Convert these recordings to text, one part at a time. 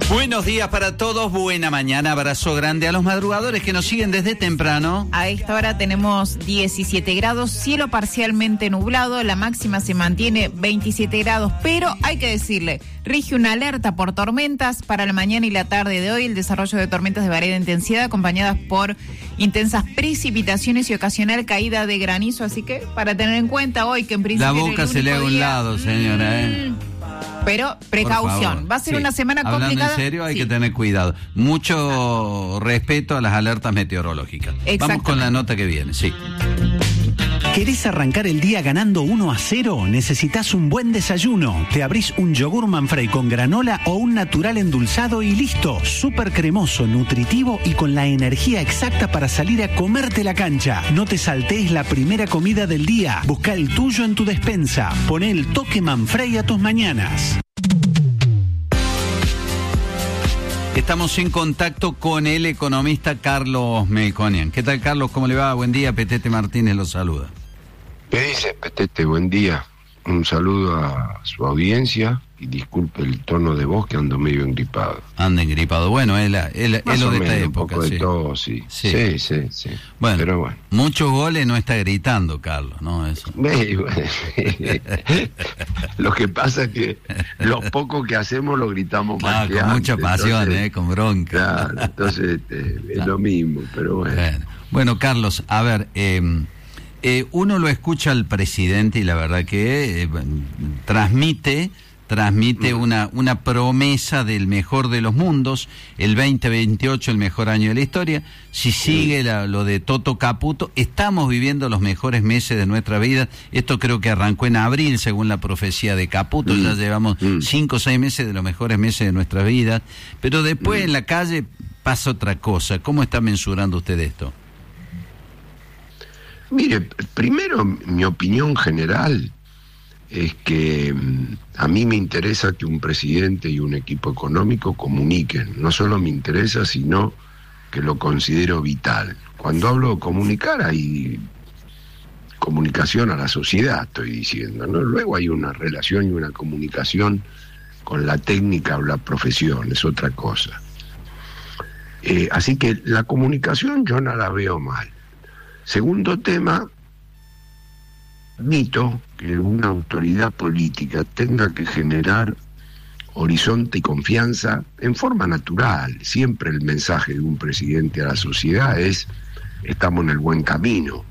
Buenos días para todos, buena mañana, abrazo grande a los madrugadores que nos siguen desde temprano. A esta hora tenemos 17 grados, cielo parcialmente nublado, la máxima se mantiene 27 grados, pero hay que decirle, rige una alerta por tormentas para la mañana y la tarde de hoy, el desarrollo de tormentas de variada intensidad acompañadas por intensas precipitaciones y ocasional caída de granizo, así que para tener en cuenta hoy que en principio... La boca se le haga a un lado, señora, Pero precaución, va a ser una semana complicada. Hablando en serio, hay que tener cuidado. Mucho respeto a las alertas meteorológicas. Vamos con la nota que viene, sí. ¿Querés arrancar el día ganando 1-0? Necesitas un buen desayuno. Te abrís un yogur Manfrey con granola o un natural endulzado y listo. Súper cremoso, nutritivo y con la energía exacta para salir a comerte la cancha. No te saltees la primera comida del día. Busca el tuyo en tu despensa. Poné el toque Manfrey a tus mañanas. Estamos en contacto con el economista Carlos Melconian. ¿Qué tal, Carlos? ¿Cómo le va? Buen día, Petete Martínez lo saluda. ¿Qué dice, Petete? Buen día. Un saludo a su audiencia y disculpe el tono de voz que ando medio engripado. Anda engripado. Bueno, es lo de esta época. Un poco de todo, sí. Sí. Bueno, pero bueno. Muchos goles no está gritando, Carlos, ¿no? Eso. Lo que pasa es que lo poco que hacemos lo gritamos más que con antes. Mucha pasión, entonces, con bronca. Claro, entonces es lo mismo, pero bueno. Bueno, Carlos, a ver... uno lo escucha al presidente y la verdad que transmite una promesa del mejor de los mundos, el 2028 el mejor año de la historia. Si sigue lo de Toto Caputo, estamos viviendo los mejores meses de nuestra vida. Esto creo que arrancó en abril según la profecía de Caputo, ya llevamos 5 o 6 meses de los mejores meses de nuestra vida, pero después en la calle pasa otra cosa. ¿Cómo está mensurando usted esto? Mire, primero mi opinión general es que a mí me interesa que un presidente y un equipo económico comuniquen. No solo me interesa, sino que lo considero vital. Cuando hablo de comunicar, hay comunicación a la sociedad, estoy diciendo, ¿no? Luego hay una relación y una comunicación con la técnica o la profesión, es otra cosa. Así que la comunicación yo no la veo mal. Segundo tema, admito que una autoridad política tenga que generar horizonte y confianza en forma natural. Siempre el mensaje de un presidente a la sociedad es: estamos en el buen camino.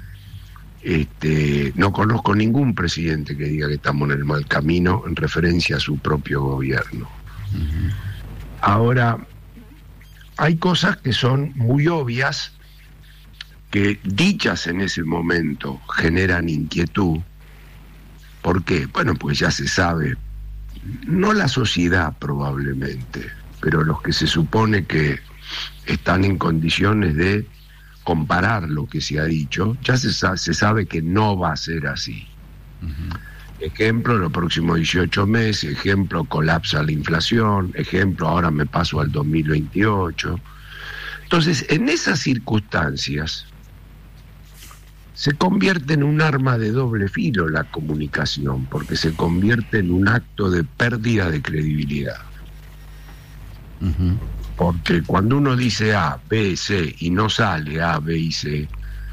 No conozco ningún presidente que diga que estamos en el mal camino en referencia a su propio gobierno. Ahora, hay cosas que son muy obvias, que dichas en ese momento generan inquietud. ¿Por qué? Bueno, pues ya se sabe, no la sociedad probablemente, pero los que se supone que están en condiciones de comparar lo que se ha dicho, ya se sabe que no va a ser así. Ejemplo, los próximos 18 meses, ejemplo, colapsa la inflación, ejemplo, ahora me paso al 2028. Entonces, en esas circunstancias, se convierte en un arma de doble filo la comunicación, porque se convierte en un acto de pérdida de credibilidad. Porque cuando uno dice A, B, C y no sale A, B y C,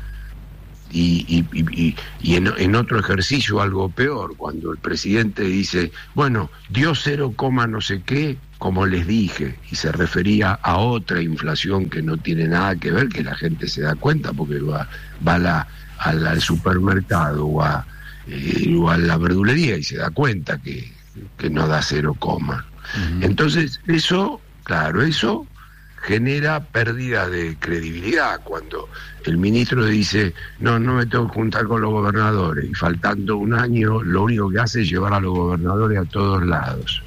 y en otro ejercicio algo peor, cuando el presidente dice, bueno, dio 0, no sé qué, como les dije, y se refería a otra inflación que no tiene nada que ver, que la gente se da cuenta porque va al supermercado o a la verdulería y se da cuenta que no da 0, Entonces eso genera pérdida de credibilidad. Cuando el ministro dice, no me tengo que juntar con los gobernadores, y faltando un año lo único que hace es llevar a los gobernadores a todos lados.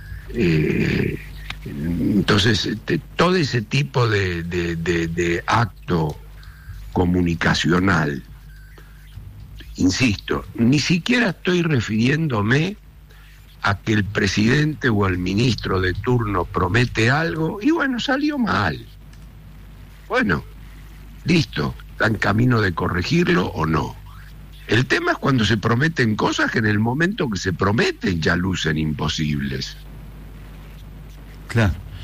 Entonces todo ese tipo de acto comunicacional, insisto, ni siquiera estoy refiriéndome a que el presidente o el ministro de turno promete algo y bueno, salió mal. Bueno, listo, está en camino de corregirlo o no. El tema es cuando se prometen cosas que en el momento que se prometen ya lucen imposibles. Claro.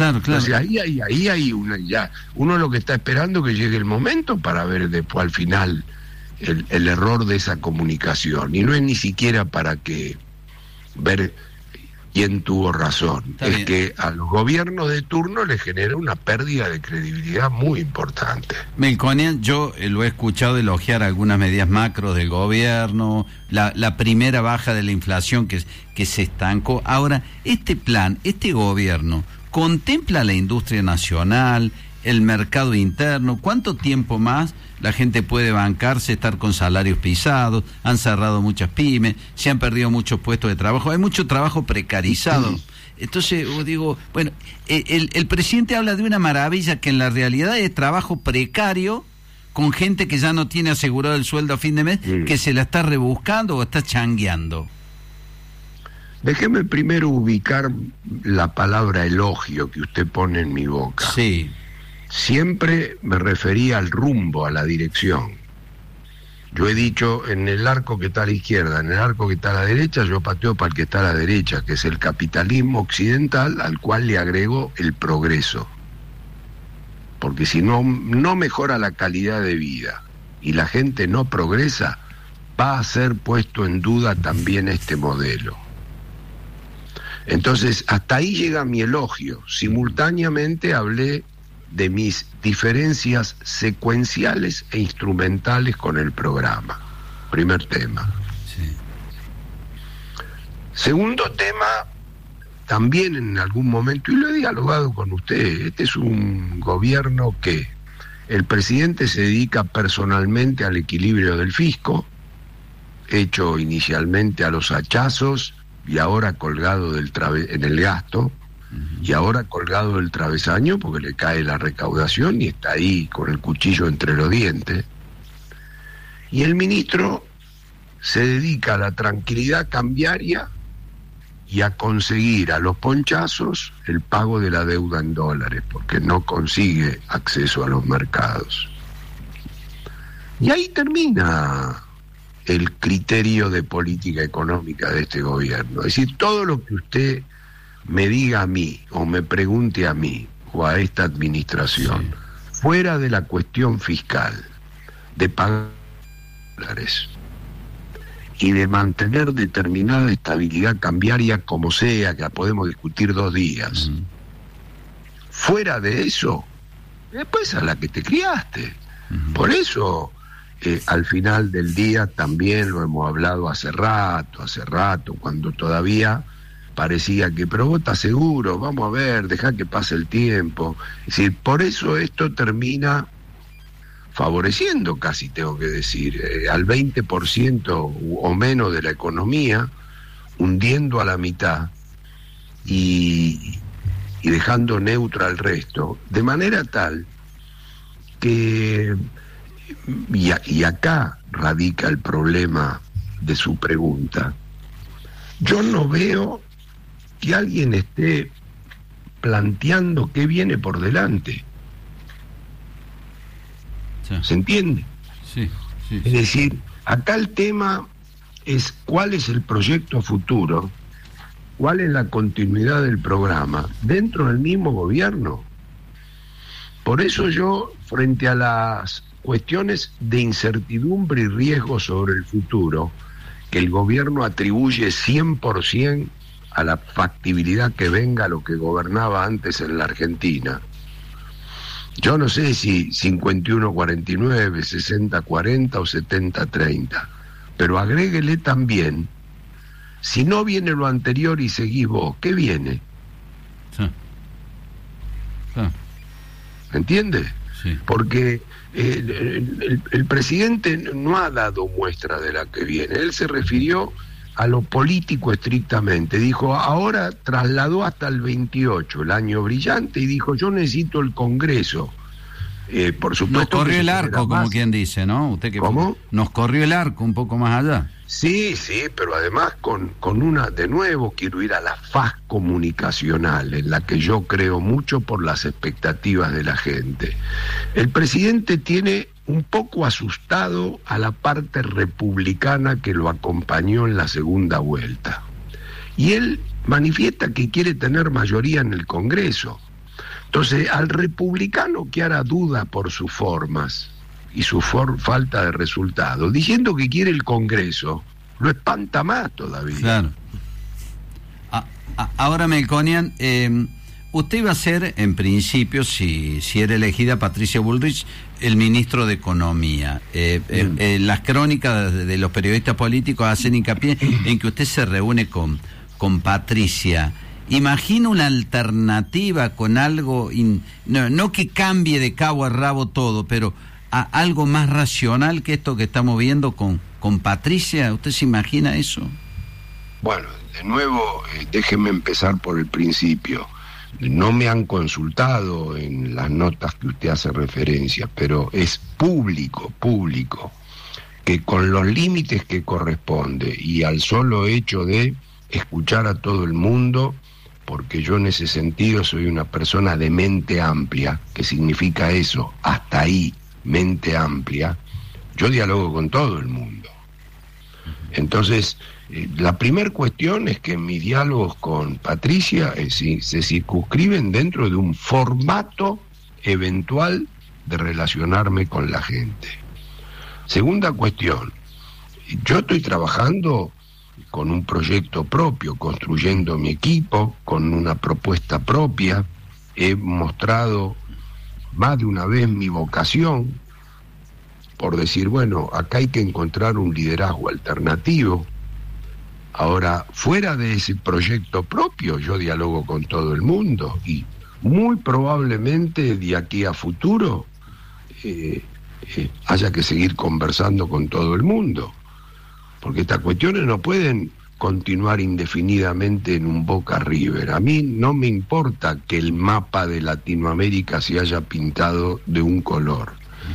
Claro. Entonces ahí hay uno lo que está esperando que llegue el momento para ver después al final el error de esa comunicación, y no es ni siquiera para que ver quién tuvo razón, es que a los gobiernos de turno les genera una pérdida de credibilidad muy importante. Melconian, yo lo he escuchado elogiar algunas medidas macros del gobierno, la primera baja de la inflación que se estancó. Ahora, este plan, este gobierno, ¿contempla la industria nacional, el mercado interno? ¿Cuánto tiempo más la gente puede bancarse, estar con salarios pisados? Han cerrado muchas pymes, se han perdido muchos puestos de trabajo, hay mucho trabajo precarizado. Entonces, digo, bueno, el presidente habla de una maravilla que en la realidad es trabajo precario, con gente que ya no tiene asegurado el sueldo a fin de mes, que se la está rebuscando o está changueando. Déjeme primero ubicar la palabra elogio que usted pone en mi boca. Sí. Siempre me refería al rumbo, a la dirección. Yo he dicho, en el arco que está a la izquierda, en el arco que está a la derecha, yo pateo para el que está a la derecha, que es el capitalismo occidental, al cual le agrego el progreso. Porque si no mejora la calidad de vida y la gente no progresa, va a ser puesto en duda también este modelo. Entonces, hasta ahí llega mi elogio. Simultáneamente hablé de mis diferencias secuenciales e instrumentales con el programa. Primer tema. Sí. Segundo tema, también en algún momento, y lo he dialogado con usted, este es un gobierno que el presidente se dedica personalmente al equilibrio del fisco, hecho inicialmente a los hachazos y ahora colgado en el gasto, y ahora colgado del travesaño porque le cae la recaudación y está ahí con el cuchillo entre los dientes. Y el ministro se dedica a la tranquilidad cambiaria y a conseguir a los ponchazos el pago de la deuda en dólares, porque no consigue acceso a los mercados. Y ahí termina el criterio de política económica de este gobierno. Es decir, todo lo que usted me diga a mí o me pregunte a mí o a esta administración, fuera de la cuestión fiscal, de pagar dólares y de mantener determinada estabilidad cambiaria como sea, que la podemos discutir 2 días, fuera de eso, después a la que te criaste. Por eso, al final del día también lo hemos hablado hace rato, cuando todavía parecía que, pero vos estás seguro, vamos a ver, deja que pase el tiempo. Es decir, por eso esto termina favoreciendo, casi tengo que decir, al 20% o menos de la economía, hundiendo a la mitad y dejando neutro al resto, de manera tal que, y acá radica el problema de su pregunta, yo no veo que alguien esté planteando qué viene por delante. Sí. ¿Se entiende? Sí. Es decir, acá el tema es cuál es el proyecto futuro, cuál es la continuidad del programa dentro del mismo gobierno. Por eso yo, frente a las cuestiones de incertidumbre y riesgo sobre el futuro, que el gobierno atribuye 100% a la factibilidad que venga lo que gobernaba antes en la Argentina. Yo no sé si 51-49, 60-40 o 70-30, pero agréguele también, si no viene lo anterior y seguís vos, ¿qué viene? ¿Entiende? Sí. Porque el presidente no ha dado muestra de la que viene. Él se refirió a lo político estrictamente. Dijo, ahora trasladó hasta el 28, el año brillante, y dijo, yo necesito el Congreso. Por supuesto. Nos corrió el arco, como quien dice, ¿no? Usted que ¿Cómo? Nos corrió el arco un poco más allá. Sí, pero además con una, de nuevo quiero ir a la faz comunicacional, en la que yo creo mucho por las expectativas de la gente. El presidente tiene un poco asustado a la parte republicana que lo acompañó en la segunda vuelta. Y él manifiesta que quiere tener mayoría en el Congreso. Entonces, al republicano que ahora duda por sus formas y su falta de resultados, diciendo que quiere el Congreso, lo espanta más todavía. Claro. Ahora, Melconian, usted iba a ser, en principio, si era elegida Patricia Bullrich, el ministro de Economía. Las crónicas de los periodistas políticos hacen hincapié en que usted se reúne con Patricia. Imagina una alternativa con algo, no que cambie de cabo a rabo todo, pero algo más racional que esto que estamos viendo con Patricia. ¿Usted se imagina eso? Bueno, de nuevo, déjeme empezar por el principio. No me han consultado en las notas que usted hace referencia, pero es público, que con los límites que corresponde y al solo hecho de escuchar a todo el mundo, porque yo en ese sentido soy una persona de mente amplia, que significa eso, hasta ahí, mente amplia, yo dialogo con todo el mundo. Entonces, la primera cuestión es que mis diálogos con Patricia se circunscriben dentro de un formato eventual de relacionarme con la gente. Segunda cuestión, yo estoy trabajando con un proyecto propio, construyendo mi equipo, con una propuesta propia. He mostrado más de una vez mi vocación, por decir, bueno, acá hay que encontrar un liderazgo alternativo. Ahora, fuera de ese proyecto propio, yo dialogo con todo el mundo y muy probablemente de aquí a futuro haya que seguir conversando con todo el mundo, porque estas cuestiones no pueden continuar indefinidamente en un Boca River. A mí no me importa que el mapa de Latinoamérica se haya pintado de un color,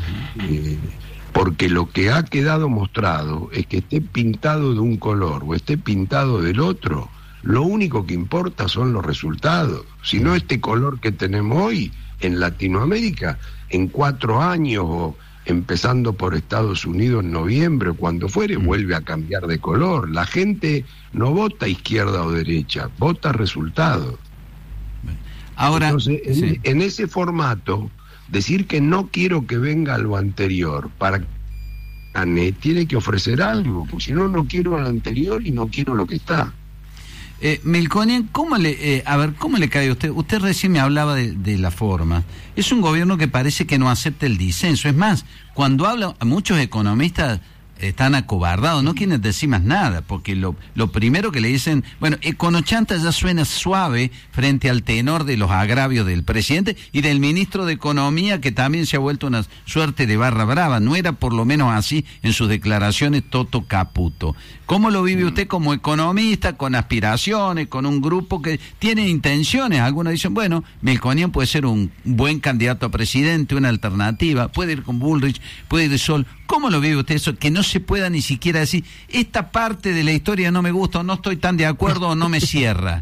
porque lo que ha quedado mostrado es que esté pintado de un color o esté pintado del otro, lo único que importa son los resultados. Si no, este color que tenemos hoy en Latinoamérica, en 4 años o empezando por Estados Unidos en noviembre, cuando fuere, vuelve a cambiar de color. La gente no vota izquierda o derecha, vota resultados. Ahora, entonces, en ese formato, decir que no quiero que venga lo anterior para que gane, tiene que ofrecer algo, porque si no, no quiero lo anterior y no quiero lo que está. Melconian, ¿cómo le cae a usted? Usted recién me hablaba de la forma. Es un gobierno que parece que no acepta el disenso. Es más, cuando habla, muchos economistas están acobardados, no quieren decir más nada, porque lo primero que le dicen, bueno, Econochanta ya suena suave frente al tenor de los agravios del presidente y del ministro de Economía, que también se ha vuelto una suerte de barra brava. No era por lo menos así en sus declaraciones Toto Caputo. ¿Cómo lo vive usted como economista, con aspiraciones, con un grupo que tiene intenciones? Algunos dicen, bueno, Melconian puede ser un buen candidato a presidente, una alternativa, puede ir con Bullrich, puede ir Sol. ¿Cómo lo vive usted eso? Que no se pueda ni siquiera decir, esta parte de la historia no me gusta, o no estoy tan de acuerdo, o no me cierra.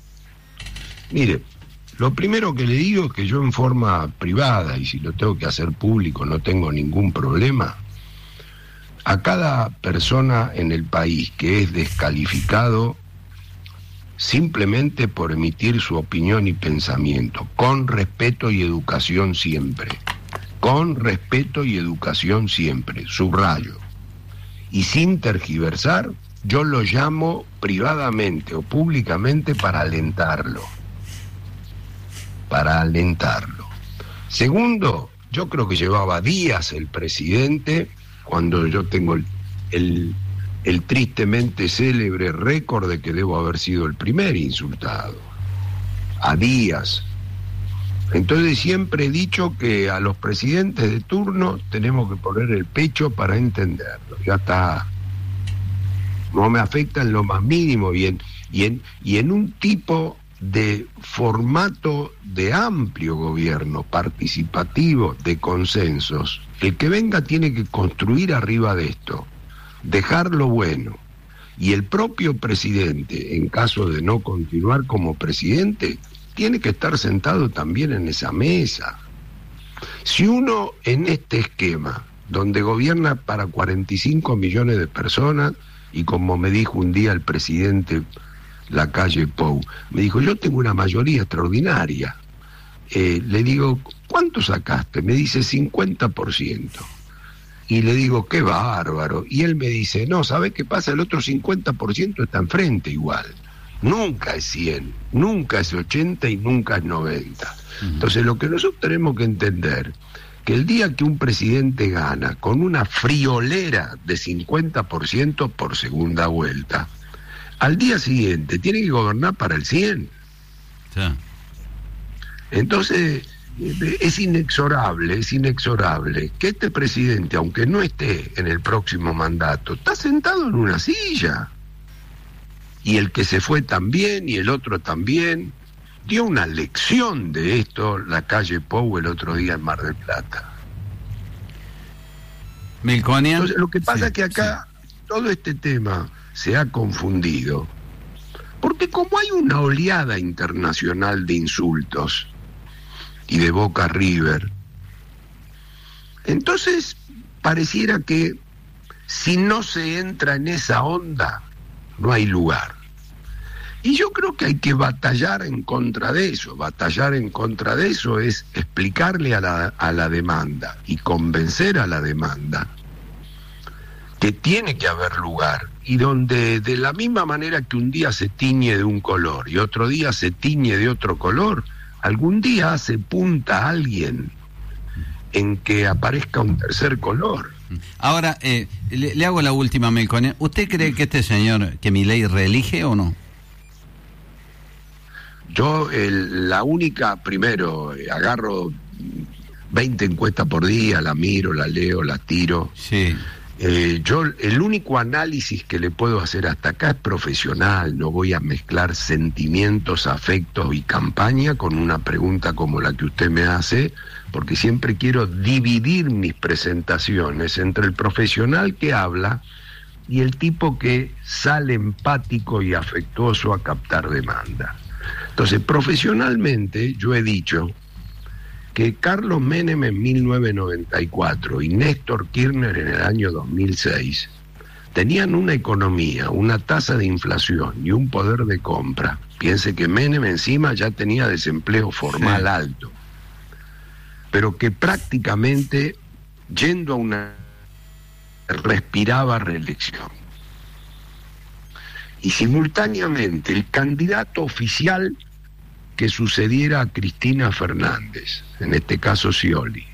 Mire, lo primero que le digo es que yo en forma privada, y si lo tengo que hacer público no tengo ningún problema, a cada persona en el país que es descalificado simplemente por emitir su opinión y pensamiento, con respeto y educación siempre, con respeto y educación siempre, subrayo, y sin tergiversar, yo lo llamo privadamente o públicamente para alentarlo. Segundo, yo creo que llevaba días el presidente, cuando yo tengo el tristemente célebre récord de que debo haber sido el primer insultado, a días. Entonces siempre he dicho que a los presidentes de turno tenemos que poner el pecho para entenderlo. Ya está. No me afecta en lo más mínimo, y en un tipo de formato de amplio gobierno, participativo, de consensos, el que venga tiene que construir arriba de esto, dejar lo bueno. Y el propio presidente, en caso de no continuar como presidente, tiene que estar sentado también en esa mesa. Si uno en este esquema, donde gobierna para 45 millones de personas, y como me dijo un día el presidente Lacalle Pou, me dijo, yo tengo una mayoría extraordinaria, le digo, ¿cuánto sacaste? Me dice 50%. Y le digo, qué bárbaro. Y él me dice, no, ¿sabes qué pasa? El otro 50% está enfrente igual. Nunca es 100, nunca es 80 y nunca es 90. Entonces lo que nosotros tenemos que entender, que el día que un presidente gana con una friolera de 50% por segunda vuelta, al día siguiente tiene que gobernar para el 100. Sí. Entonces es inexorable que este presidente, aunque no esté en el próximo mandato, está sentado en una silla. Y el que se fue también, y el otro también. Dio una lección de esto la calle Pou el otro día en Mar del Plata. Melconian. Entonces, lo que pasa es que acá todo este tema se ha confundido, porque como hay una oleada internacional de insultos y de Boca River, entonces pareciera que si no se entra en esa onda, no hay lugar. Y yo creo que hay que batallar en contra de eso. Batallar en contra de eso es explicarle a la demanda y convencer a la demanda que tiene que haber lugar, y donde de la misma manera que un día se tiñe de un color y otro día se tiñe de otro color, algún día hace punta a alguien en que aparezca un tercer color. Ahora, le hago la última, Melconian. ¿Usted cree que este señor, que Milei, reelige o no? Yo la única, primero, agarro 20 encuestas por día, la miro, la leo, la tiro. Sí. Yo el único análisis que le puedo hacer hasta acá es profesional, no voy a mezclar sentimientos, afectos y campaña con una pregunta como la que usted me hace, porque siempre quiero dividir mis presentaciones entre el profesional que habla y el tipo que sale empático y afectuoso a captar demanda. Entonces, profesionalmente, yo he dicho que Carlos Menem en 1994 y Néstor Kirchner en el año 2006 tenían una economía, una tasa de inflación y un poder de compra. Piense que Menem encima ya tenía desempleo formal alto, pero que prácticamente, yendo a una, respiraba reelección. Y simultáneamente el candidato oficial que sucediera a Cristina Fernández, en este caso Scioli,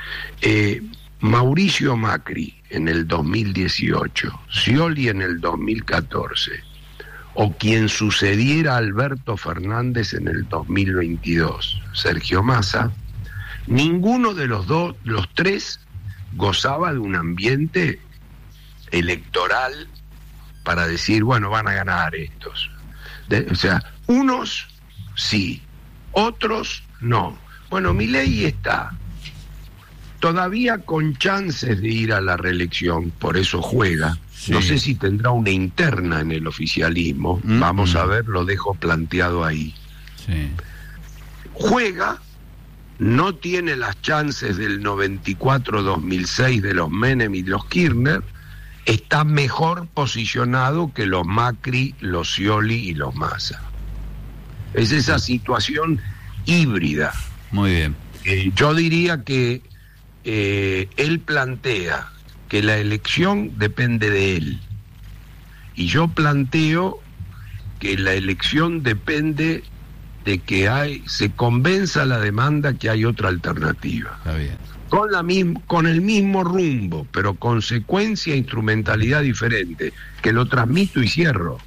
Mauricio Macri en el 2018, Scioli en el 2014, o quien sucediera a Alberto Fernández en el 2022, Sergio Massa, ninguno de los tres gozaba de un ambiente electoral para decir, bueno, van a ganar estos. O sea, unos sí, otros no. Bueno, Milei está todavía con chances de ir a la reelección, por eso juega. Sí. No sé si tendrá una interna en el oficialismo, vamos a ver, lo dejo planteado ahí. Sí. Juega, no tiene las chances del 94-2006 de los Menem y los Kirchner, está mejor posicionado que los Macri, los Scioli y los Massa. Es esa situación híbrida. Muy bien. Yo diría que él plantea que la elección depende de él. Y yo planteo que la elección depende de que se convenza a la demanda que hay otra alternativa. Está bien. Con el mismo rumbo, pero consecuencia e instrumentalidad diferente, que lo transmito y cierro.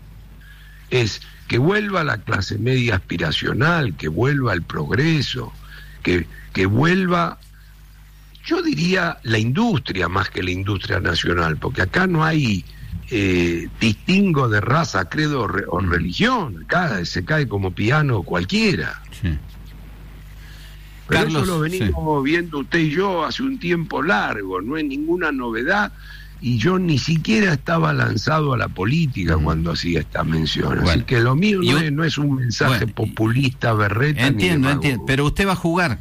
Es que vuelva la clase media aspiracional, que vuelva el progreso, que vuelva, yo diría, la industria más que la industria nacional, porque acá no hay distingo de raza, credo o religión, acá se cae como piano cualquiera. Sí. Pero Carlos, eso lo venimos viendo usted y yo hace un tiempo largo, no es ninguna novedad, y yo ni siquiera estaba lanzado a la política cuando hacía esta mención. Bueno, así que lo mío no es un mensaje populista, berreta. Entiendo, pero usted va a jugar.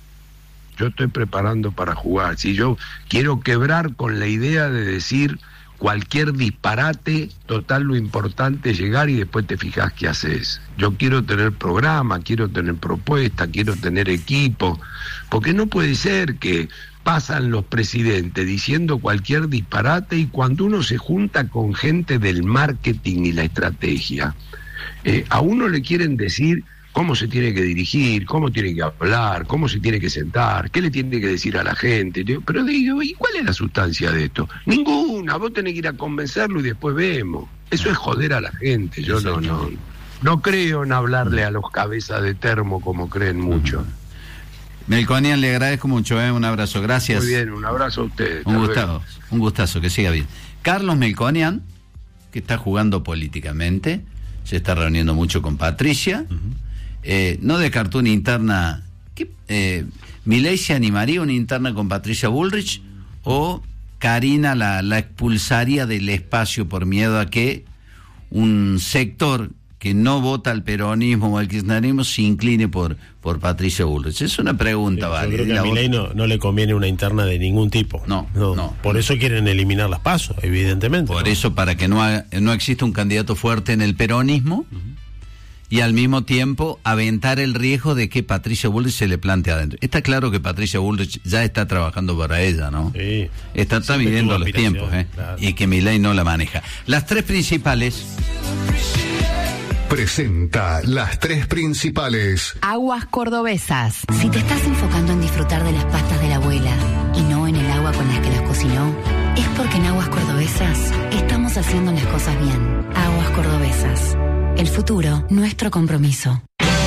Yo estoy preparando para jugar. Si yo quiero quebrar con la idea de decir cualquier disparate, total lo importante es llegar y después te fijas qué haces. Yo quiero tener programa, quiero tener propuesta, quiero tener equipo, porque no puede ser que pasan los presidentes diciendo cualquier disparate y cuando uno se junta con gente del marketing y la estrategia, a uno le quieren decir cómo se tiene que dirigir, cómo tiene que hablar, cómo se tiene que sentar, qué le tiene que decir a la gente. Pero digo, ¿y cuál es la sustancia de esto? Ninguna, vos tenés que ir a convencerlo y después vemos. Eso es joder a la gente. Yo no creo en hablarle a los cabezas de termo como creen muchos. Melconian, le agradezco mucho, un abrazo, gracias. Muy bien, un abrazo a ustedes. Un gustazo, que siga bien. Carlos Melconian, que está jugando políticamente, se está reuniendo mucho con Patricia. No descartó una interna. ¿Milei se animaría a una interna con Patricia Bullrich o Karina la expulsaría del espacio por miedo a que un sector que no vota al peronismo o al kirchnerismo se incline por Patricia Bullrich? Es una pregunta, vale. Yo creo que a Milei no le conviene una interna de ningún tipo. No. Por eso quieren eliminar las PASO, evidentemente. Por eso, para que no exista un candidato fuerte en el peronismo. Y al mismo tiempo aventar el riesgo de que Patricia Bullrich se le plante adentro. Está claro que Patricia Bullrich ya está trabajando para ella, ¿no? Sí. Está midiendo los tiempos, claro. Y que Milei no la maneja. Las tres principales. Presenta las tres principales. Aguas cordobesas. Si te estás enfocando en disfrutar de las pastas de la abuela y no en el agua con las que las cocinó, es porque en Aguas Cordobesas estamos haciendo las cosas bien. Aguas Cordobesas. El futuro, nuestro compromiso.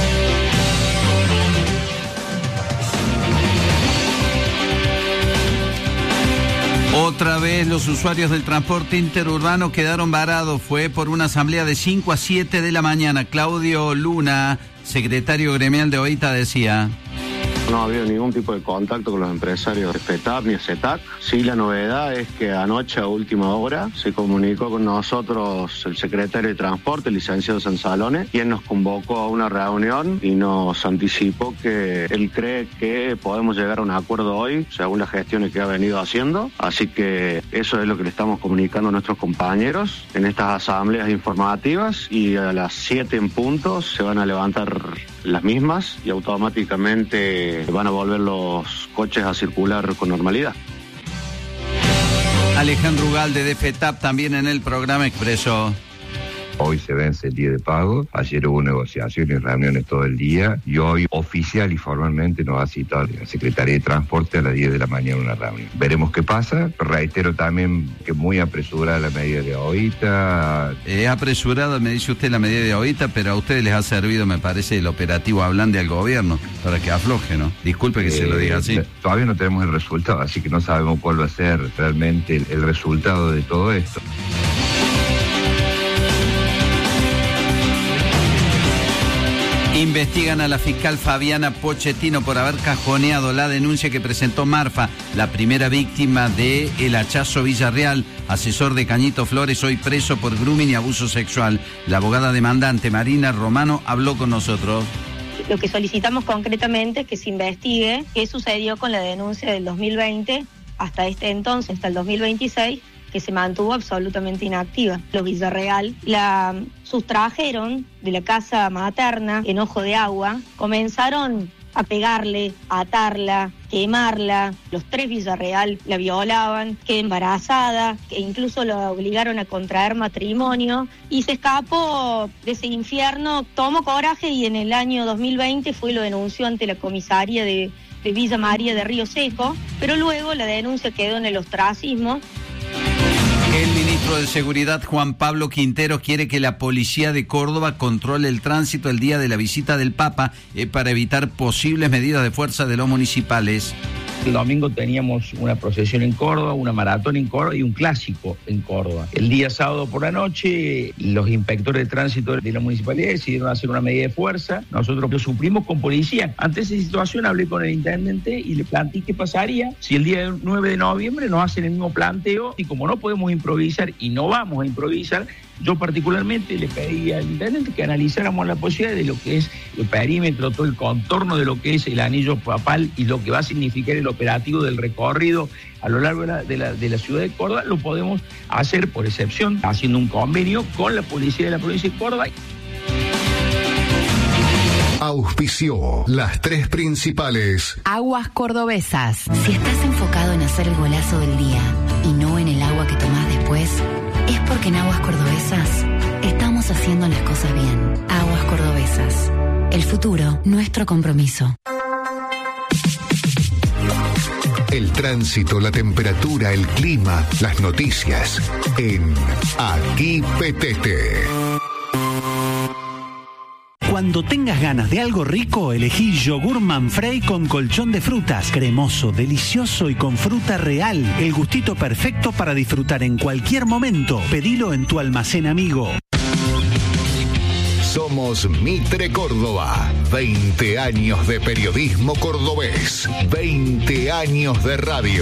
Otra vez los usuarios del transporte interurbano quedaron varados. Fue por una asamblea de 5 a 7 de la mañana. Claudio Luna, secretario gremial de OITA, decía: no ha habido ningún tipo de contacto con los empresarios de FETAP ni CETAC. Sí, la novedad es que anoche a última hora se comunicó con nosotros el secretario de Transporte, el licenciado Sansalone, quien nos convocó a una reunión y nos anticipó que él cree que podemos llegar a un acuerdo hoy, según las gestiones que ha venido haciendo. Así que eso es lo que le estamos comunicando a nuestros compañeros en estas asambleas informativas, y a las 7 en punto se van a levantar las mismas y automáticamente van a volver los coches a circular con normalidad. Alejandro Ugalde de FETAP también en el programa expresó: hoy se vence el día de pago, ayer hubo negociaciones y reuniones todo el día, y hoy oficial y formalmente nos ha citado la Secretaría de Transporte a las 10 de la mañana una reunión. Veremos qué pasa. Reitero también que muy apresurada la medida de OITA. Apresurada, me dice usted, la medida de OITA, pero a ustedes les ha servido, me parece, el operativo Ablande al gobierno para que afloje, ¿no? Disculpe que se lo diga así. Todavía no tenemos el resultado, así que no sabemos cuál va a ser realmente el resultado de todo esto. Investigan a la fiscal Fabiana Pochettino por haber cajoneado la denuncia que presentó Marfa, la primera víctima de el hachazo Villarreal, asesor de Cañito Flores, hoy preso por grooming y abuso sexual. La abogada demandante Marina Romano habló con nosotros. Lo que solicitamos concretamente es que se investigue qué sucedió con la denuncia del 2020 hasta este entonces, hasta el 2026, que se mantuvo absolutamente inactiva. Los Villarreal la sustrajeron de la casa materna en Ojo de Agua, comenzaron a pegarle, a atarla, quemarla. Los 3 Villarreal la violaban, quedó embarazada, que incluso la obligaron a contraer matrimonio y se escapó de ese infierno, tomó coraje y en el año 2020 fue y lo denunció ante la comisaría de Villa María de Río Seco, pero luego la denuncia quedó en el ostracismo. El ministro de Seguridad, Juan Pablo Quinteros, quiere que la policía de Córdoba controle el tránsito el día de la visita del Papa para evitar posibles medidas de fuerza de los municipales. El domingo teníamos una procesión en Córdoba, una maratón en Córdoba y un clásico en Córdoba. El día sábado por la noche, los inspectores de tránsito de la municipalidad decidieron hacer una medida de fuerza. Nosotros lo suplimos con policía. Ante esa situación hablé con el intendente y le planteé qué pasaría si el día 9 de noviembre nos hacen el mismo planteo, y como no podemos improvisar y no vamos a improvisar, Yo particularmente le pedí al intendente que analizáramos la posibilidad de lo que es el perímetro, todo el contorno de lo que es el anillo papal y lo que va a significar el operativo del recorrido a lo largo de la ciudad de Córdoba. Lo podemos hacer por excepción, haciendo un convenio con la policía de la provincia de Córdoba. Auspició las tres principales. Aguas Cordobesas. Si estás enfocado en hacer el golazo del día y no en el agua que tomás después, es porque en Aguas Cordobesas estamos haciendo las cosas bien. Aguas Cordobesas. El futuro, nuestro compromiso. El tránsito, la temperatura, el clima, las noticias en Aquí Petete. Cuando tengas ganas de algo rico, elegí yogur Manfrey con colchón de frutas, cremoso, delicioso y con fruta real. El gustito perfecto para disfrutar en cualquier momento. Pedilo en tu almacén amigo. Somos Mitre Córdoba. 20 años de periodismo cordobés. 20 años de radio.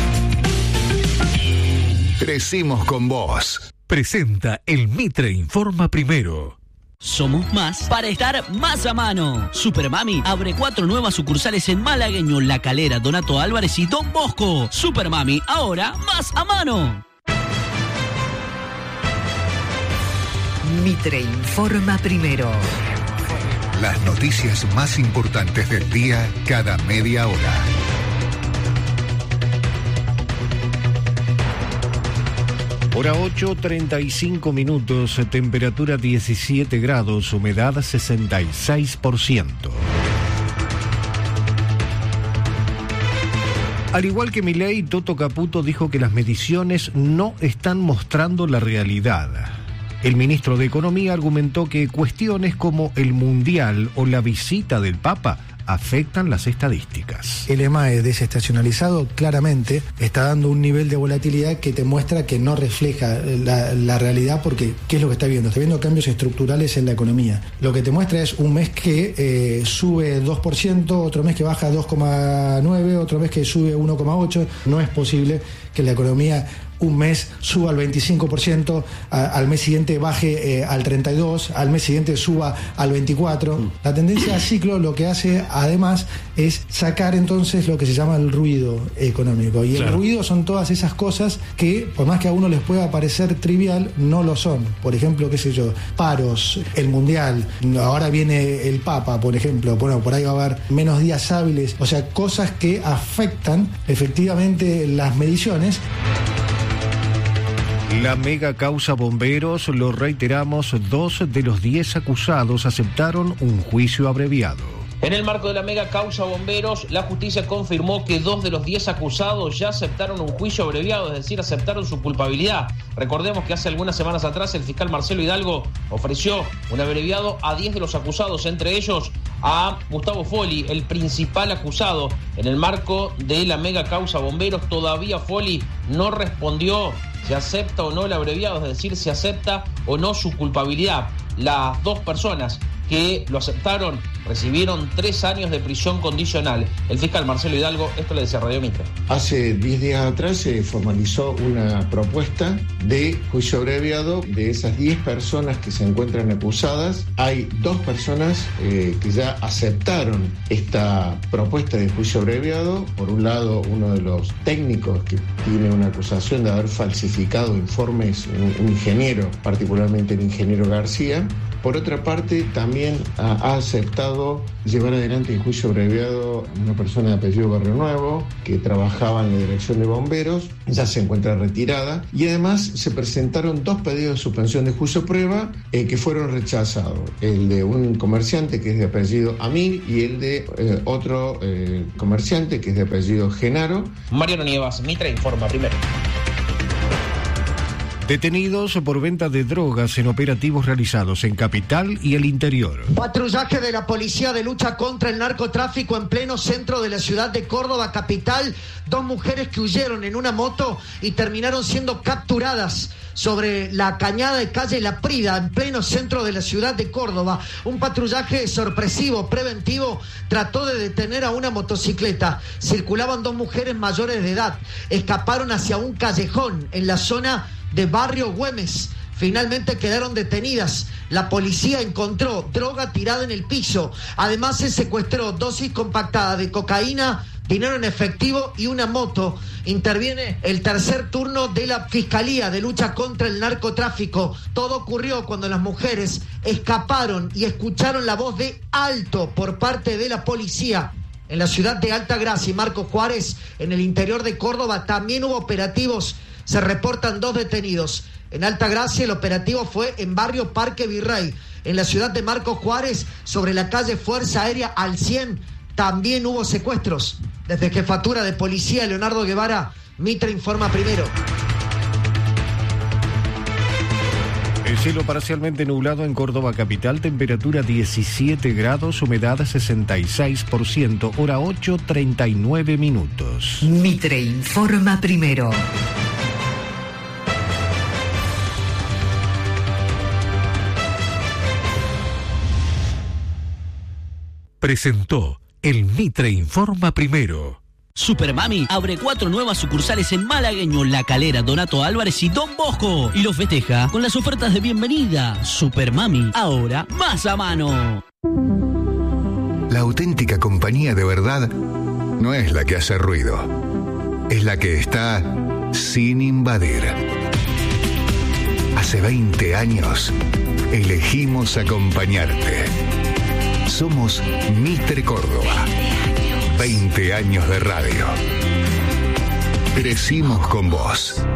Crecimos con vos. Presenta el Mitre Informa Primero. Somos más para estar más a mano. Supermami abre 4 nuevas sucursales en Malagueño, La Calera, Donato Álvarez y Don Bosco. Supermami, ahora más a mano. Mitre Informa Primero. Las noticias más importantes del día cada media hora. Hora 8:35 minutos, temperatura 17 grados, humedad 66%. Al igual que Milei, Toto Caputo dijo que las mediciones no están mostrando la realidad. El ministro de Economía argumentó que cuestiones como el Mundial o la visita del Papa afectan las estadísticas. El EMAE desestacionalizado claramente está dando un nivel de volatilidad que te muestra que no refleja la realidad, porque ¿qué es lo que está viendo? Está viendo cambios estructurales en la economía. Lo que te muestra es un mes que sube 2%, otro mes que baja 2,9%, otro mes que sube 1,8%. No es posible que la economía un mes suba al 25%, al mes siguiente baje al 32%, al mes siguiente suba al 24%. La tendencia a ciclo lo que hace además es sacar entonces lo que se llama el ruido económico. Y el ruido son todas esas cosas que, por más que a uno les pueda parecer trivial, no lo son. Por ejemplo, qué sé yo, paros, el Mundial, ahora viene el Papa, por ejemplo, bueno, por ahí va a haber menos días hábiles, o sea, cosas que afectan efectivamente las mediciones. La mega causa Bomberos, lo reiteramos, 2 de los 10 acusados aceptaron un juicio abreviado. En el marco de la mega causa Bomberos, la justicia confirmó que 2 de los 10 acusados ya aceptaron un juicio abreviado, es decir, aceptaron su culpabilidad. Recordemos que hace algunas semanas atrás el fiscal Marcelo Hidalgo ofreció un abreviado a 10 de los acusados, entre ellos a Gustavo Foli, el principal acusado. En el marco de la mega causa Bomberos, todavía Foli no respondió si acepta o no el abreviado, es decir, si acepta o no su culpabilidad. Las 2 personas que lo aceptaron recibieron 3 años de prisión condicional. El fiscal Marcelo Hidalgo, esto le decía Radio Mitre. Hace 10 días atrás se formalizó una propuesta de juicio abreviado de esas 10 personas que se encuentran acusadas. Hay 2 personas que ya aceptaron esta propuesta de juicio abreviado. Por un lado, uno de los técnicos que tiene una acusación de haber falsificado informes, un ingeniero, particularmente el ingeniero García. Por otra parte, también ha aceptado llevar adelante el juicio abreviado una persona de apellido Barrio Nuevo, que trabajaba en la dirección de bomberos, ya se encuentra retirada, y además se presentaron 2 pedidos de suspensión de juicio prueba que fueron rechazados, el de un comerciante que es de apellido Amil y el de otro comerciante que es de apellido Genaro. Mariano Nievas, Mitre Informa Primero. Detenidos por venta de drogas en operativos realizados en Capital y el interior. Patrullaje de la Policía de Lucha contra el Narcotráfico en pleno centro de la ciudad de Córdoba, capital. 2 mujeres que huyeron en una moto y terminaron siendo capturadas sobre la cañada de calle La Prida, en pleno centro de la ciudad de Córdoba. Un patrullaje sorpresivo, preventivo, trató de detener a una motocicleta. Circulaban 2 mujeres mayores de edad. Escaparon hacia un callejón en la zona de Barrio Güemes. finalmente quedaron detenidas. La policía encontró droga tirada en el piso. Además se secuestró dosis compactada de cocaína, dinero en efectivo y una moto. Interviene el tercer turno de la Fiscalía de Lucha contra el Narcotráfico. Todo ocurrió cuando las mujeres escaparon y escucharon la voz de alto por parte de la policía. En la ciudad de Altagracia y Marcos Juárez, en el interior de Córdoba, también hubo operativos. Se reportan 2 detenidos. En Altagracia el operativo fue en barrio Parque Virrey. En la ciudad de Marcos Juárez, sobre la calle Fuerza Aérea al 100, también hubo secuestros. Desde Jefatura de Policía, Leonardo Guevara, Mitre informa primero. El cielo parcialmente nublado en Córdoba capital, temperatura 17 grados, humedad 66%, hora 8:39 minutos. Mitre informa primero. Presentó el Mitre informa primero. Supermami abre 4 nuevas sucursales en Malagueño, La Calera, Donato Álvarez y Don Bosco. Y los festeja con las ofertas de bienvenida. Supermami, ahora más a mano. La auténtica compañía de verdad no es la que hace ruido. Es la que está sin invadir. Hace 20 años elegimos acompañarte. Somos Mitre Córdoba. 20 años de radio. Crecimos con vos.